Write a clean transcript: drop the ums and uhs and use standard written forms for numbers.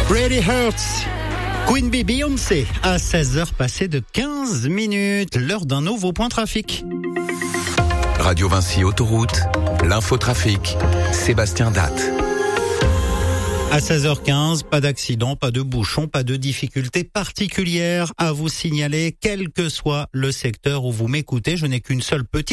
Pretty Hurts, Queen Bee, Beyoncé, à 16h passées de 15 minutes, l'heure d'un nouveau point trafic. Radio Vinci Autoroute, l'infotrafic, Sébastien Datte. À 16h15, pas d'accident, pas de bouchon, pas de difficultés particulières à vous signaler, quel que soit le secteur où vous m'écoutez. Je n'ai qu'une seule petite